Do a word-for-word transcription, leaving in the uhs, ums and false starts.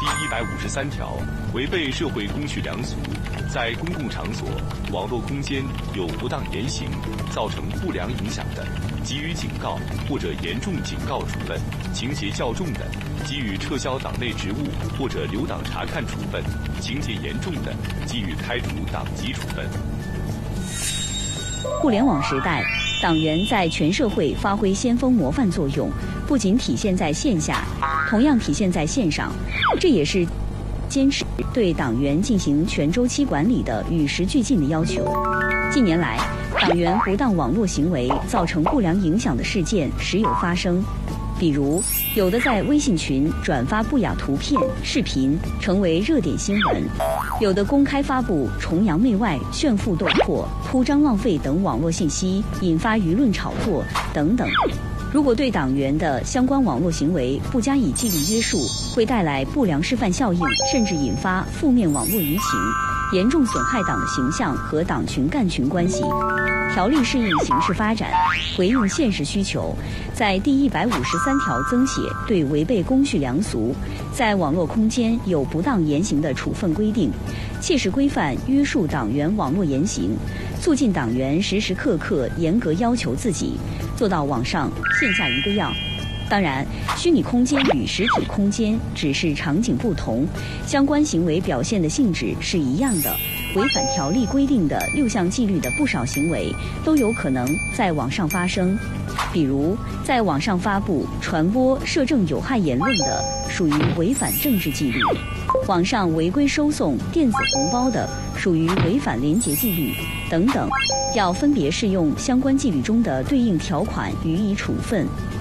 第一百五十三条，违背社会公序良俗，在公共场所、网络空间有不当言行，造成不良影响的，给予警告或者严重警告处分；情节较重的，给予撤销党内职务或者留党察看处分；情节严重的，给予开除党籍处分。 互联网时代，党员在全社会发挥先锋模范作用，不仅体现在线下，同样体现在线上。这也是坚持对党员进行全周期管理的与时俱进的要求。近年来，党员不当网络行为造成不良影响的事件时有发生。比如，有的在微信群转发不雅图片、视频，成为热点新闻；有的公开发布崇洋媚外、炫富斗破、铺张浪费等网络信息，引发舆论炒作等等。如果对党员的相关网络行为不加以纪律约束，会带来不良示范效应，甚至引发负面网络舆情，严重损害党的形象和党群干群关系。条例适应形势发展，回应现实需求，在第一百五十三条增写对违背公序良俗，在网络空间有不当言行的处分规定，切实规范约束党员网络言行，促进党员时时刻刻严格要求自己，做到网上线下一个样。当然，虚拟空间与实体空间只是场景不同，相关行为表现的性质是一样的。违反条例规定的六项纪律的不少行为都有可能在网上发生，比如在网上发布、传播涉政有害言论的，属于违反政治纪律；网上违规收送电子红包的，属于违反廉洁纪律等等，要分别适用相关纪律中的对应条款予以处分。